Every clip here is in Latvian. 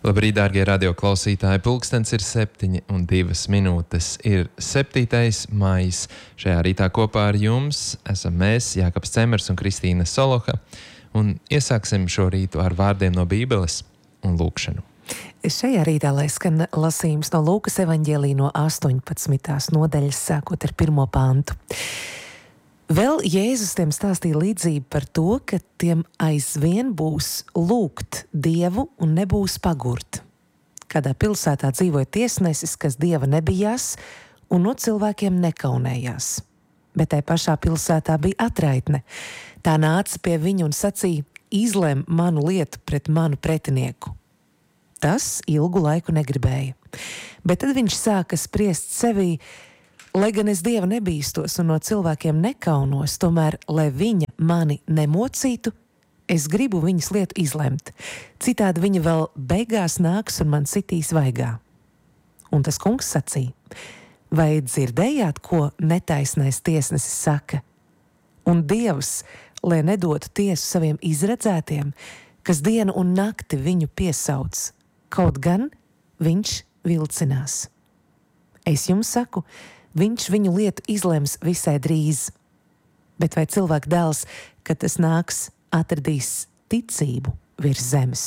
Labrīt, dārgie radio klausītāji! Pulkstens ir 7:02. Ir 7. maijs. Šajā rītā kopā ar jums esam mēs, Jākaps Cemers un Kristīna Soloha. Un iesāksim šo rītu ar vārdiem no Bībeles un lūkšanu. Šajā rītā, lai skan lasījums no Lūkas evaņģēlija no 18. nodaļas, sākot ar 1. pantu. Vēl Jēzus tiem stāstīja līdzību par to, ka tiem aizvien būs lūgt Dievu un nebūs pagurt. Kādā pilsētā dzīvoja tiesnesis, kas Dieva nebijās un no cilvēkiem nekaunējās. Bet tai pašā pilsētā bija atraitne. Tā nāca pie viņa un sacīja: izlem manu lietu pret manu pretinieku. Tas ilgu laiku negribēja. Bet tad viņš sāka spriest sevī: lai gan es Dieva nebīstos un no cilvēkiem nekaunos, tomēr, lai viņa mani nemocītu, es gribu viņas lietu izlemt. Citādi viņa vēl beigās nāks un man sitīs vaigā. Un tas kungs sacīja: vai dzirdējāt, ko netaisnais tiesnesis saka? Un Dievs, lai nedotu tiesu saviem izredzētiem, kas dienu un nakti viņu piesauc, kaut gan viņš vilcinās. Es jums saku, viņš viņu lietu izlems visai drīz. Bet vai cilvēka dēls, kad tas nāks, atradīs ticību virs zemes?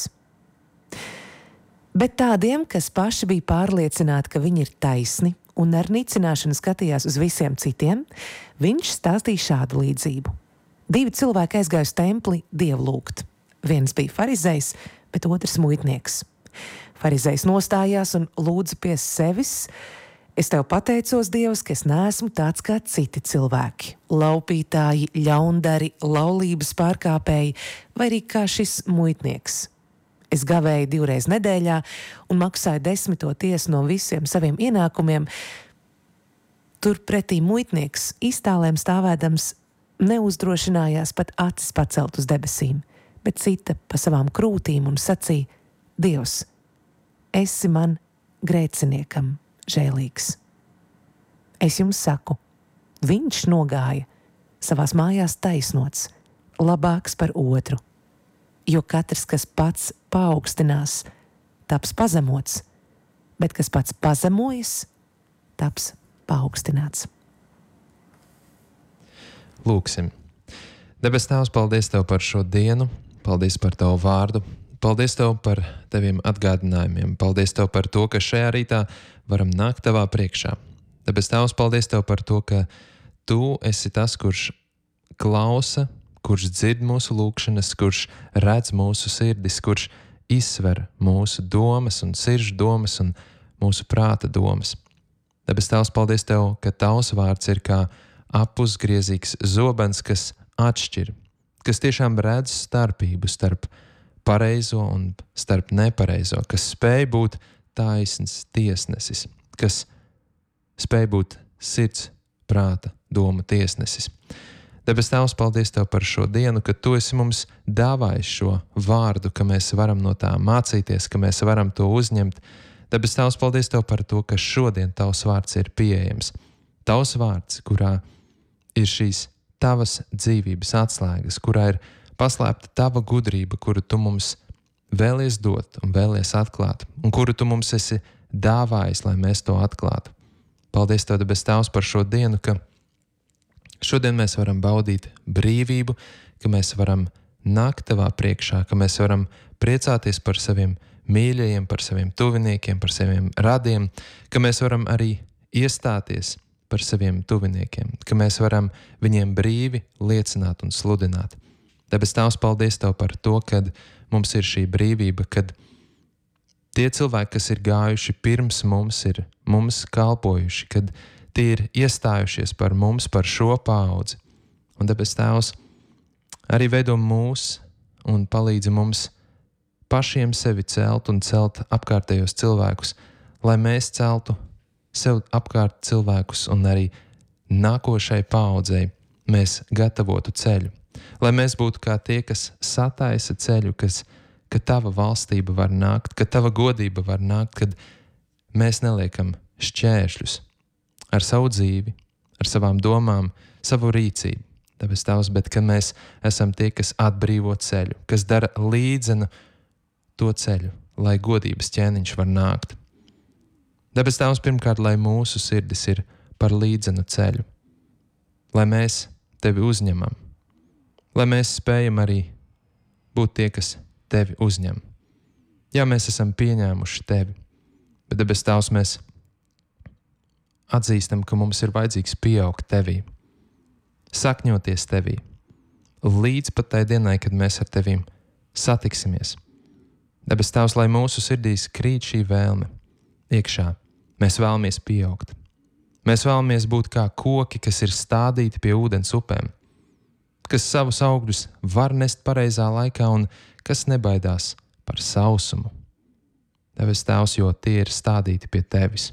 Bet tādiem, kas paši bija pārliecināti, ka viņi ir taisni un ar nicināšanu skatījās uz visiem citiem, viņš stāstīja šādu līdzību. 2 cilvēki aizgāja uz templi Dievu lūgt. Viens bija farizejs, bet otrs muitnieks. Farizejs nostājās un lūdza pie sevis: es tev pateicos, Dievs, ka es neesmu tāds kā citi cilvēki, laupītāji, ļaundari, laulības pārkāpēji, vai arī kā šis muitnieks. Es gavēju 2 reizes nedēļā un maksāju 10. tiesu no visiem saviem ienākumiem. Turpretī muitnieks iztālēm stāvēdams neuzdrošinājās pat acis pacelt uz debesīm, bet cita pa savām krūtīm un sacīja: Dievs, esi man grēciniekam žēlīgs. Es jums saku, viņš nogāja savās mājās taisnots, labāks par otru, jo katrs, kas pats paaugstinās, taps pazemots, bet kas pats pazemojas, taps paaugstināts. Lūksim. Debes Tēvs, paldies Tev par šo dienu, paldies par Tavu vārdu, paldies Tev par Taviem atgādinājumiem, paldies Tev par to, ka šajā rītā varam nākt Tavā priekšā. Debes Tēvs, paldies Tev par to, ka Tu esi tas, kurš klausa, kurš dzird mūsu lūkšanas, kurš redz mūsu sirdis, kurš izsver mūsu domas un sirdžu domas un mūsu prāta domas. Debes Tēvs, paldies Tev, ka Tavs vārds ir kā apusgriezīgs zobens, kas atšķir, kas tiešām redz starpību starp pareizo un starp nepareizo, kas spēj būt taisns tiesnesis, kas spēj būt sirds, prāta, doma tiesnesis. Debes Tēvs, paldies Tev par šo dienu, ka Tu esi mums dāvājis šo vārdu, ka mēs varam no tā mācīties, ka mēs varam to uzņemt. Debes Tēvs, paldies Tev par to, ka šodien Tavs vārds ir pieejams. Tavs vārds, kurā ir šīs Tavas dzīvības atslēgas, kurā ir paslēpta Tava gudrība, kuru Tu mums vēlies dot un vēlies atklāt, un kuru Tu mums esi dāvājis, lai mēs to atklātu. Paldies Tev, Debes Tēvs, par šo dienu, ka šodien mēs varam baudīt brīvību, ka mēs varam nākt Tavā priekšā, ka mēs varam priecāties par saviem mīļajiem, par saviem tuviniekiem, par saviem radiem, ka mēs varam arī iestāties par saviem tuviniekiem, ka mēs varam viņiem brīvi liecināt un sludināt. Debes Tēvs, paldies Tev par to, kad mums ir šī brīvība, kad tie cilvēki, kas ir gājuši pirms mums, ir mums kalpojuši, kad tie ir iestājušies par mums, par šo paudzi. Un Debes Tēvs, arī veido mūs un palīdzi mums pašiem sevi celt un celt apkārtējos cilvēkus, lai mēs celtu sev apkārt cilvēkus un arī nākošai paaudzei mēs gatavotu ceļu. Lai mēs būtu kā tie, kas sataisa ceļu, ka Tava valstība var nākt, ka Tava godība var nākt, kad mēs neliekam šķēršļus ar savu dzīvi, ar savām domām, savu rīcību. Debes Tēvs, bet kad mēs esam tie, kas atbrīvo ceļu, kas dara līdzenu to ceļu, lai godības ķēniņš var nākt. Debes Tēvs, pirmkārt, lai mūsu sirdis ir par līdzenu ceļu, lai mēs Tevi uzņemam, lai mēs spējam arī būt tie, kas Tevi uzņem. Jā, mēs esam pieņēmuši Tevi, bet debes Tēvs, mēs atzīstam, ka mums ir vajadzīgs pieaugt Tevī, sakņoties Tevī, līdz pat tai dienai, kad mēs ar Tevīm satiksimies. Debes Tēvs, lai mūsu sirdīs krīt šī vēlme iekšā, mēs vēlamies pieaugt. Mēs vēlamies būt kā koki, kas ir stādīti pie ūdens upēm, kas savus augļus var nest pareizā laikā un kas nebaidās par sausumu. Debes Tēvs, jo tie ir stādīti pie Tevis.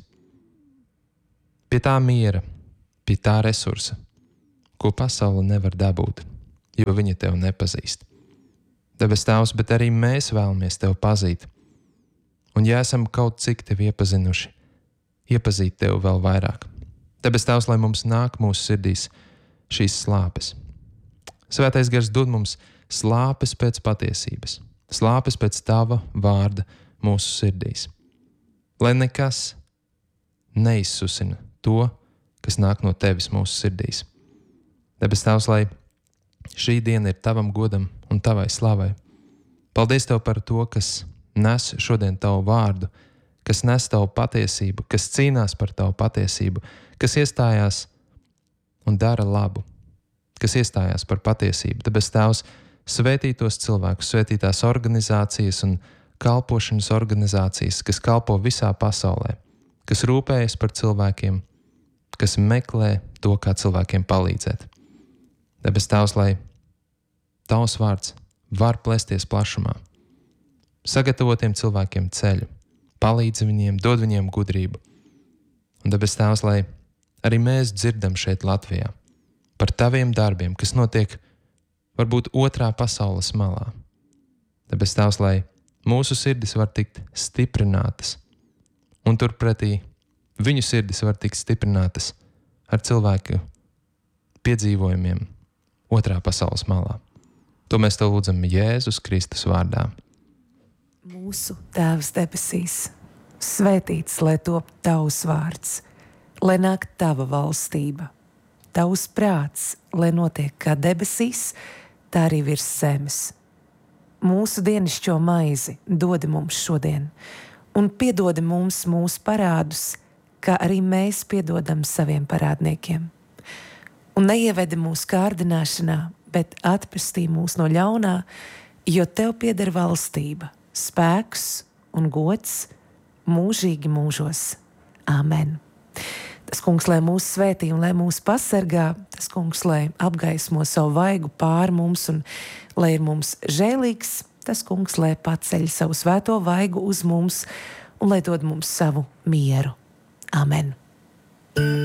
Pie tā miera, pie tā resursa, ko pasaule nevar dabūt, jo viņa Tev nepazīst. Debes Tēvs, bet arī mēs vēlamies Tev pazīt. Un ja esam kaut cik Tevi iepazinuši, iepazīt Tev vēl vairāk. Debes Tēvs, lai mums nāk mūsu sirdīs šīs slāpes. Svētais Gars dod mums slāpes pēc patiesības, slāpes pēc Tava vārda mūsu sirdīs. Lai nekas neizsusina to, kas nāk no Tevis mūsu sirdīs. Debes Tēvs, lai šī diena ir Tavam godam un Tavai slavai. Paldies Tev par to, kas nes šodien Tavu vārdu, kas nes Tavu patiesību, kas cīnās par Tavu patiesību, kas iestājās un dara labu, kas iestājās par patiesību. Debes Tēvs, svētī tos cilvēkus, svētī tās organizācijas un kalpošanas organizācijas, kas kalpo visā pasaulē, kas rūpējas par cilvēkiem, kas meklē to, kā cilvēkiem palīdzēt. Debes Tēvs, lai Tavs vārds var plēsties plašumā, sagatavo tiem cilvēkiem ceļu, palīdzi viņiem, dod viņiem gudrību. Un debes Tēvs, lai arī mēs dzirdam šeit Latvijā par Taviem darbiem, kas notiek varbūt otrā pasaules malā. Debes Tēvs, lai mūsu sirdis var tikt stiprinātas, un turpretī viņu sirdis var tikt stiprinātas ar cilvēku piedzīvojumiem otrā pasaules malā. To mēs Tev lūdzam Jēzus Kristus vārdā. Mūsu Tēvs debesīs, svētīts lai top Tavs vārds, lai nāk Tava valstība, Tavs prāts, lai notiek kā debesīs, tā arī virs zemes. Mūsu dienascho maizi dodi mums šodien, un piedodi mums mūsu parādus, kā arī mēs piedodam saviem parādniekiem. Un neievedi mūsu kārdināšanā, bet atpestī mūs no ļaunā, jo Tev pieder valstība, spēks un gods mūžīgi mūžos. Āmen. Tas Kungs, lai mūs svētī un lai mūs pasargā, tas Kungs, lai apgaismo savu vaigu pār mums un lai ir mums žēlīgs, tas Kungs, lai paceļ savu svēto vaigu uz mums un lai dod mums savu mieru. Āmen.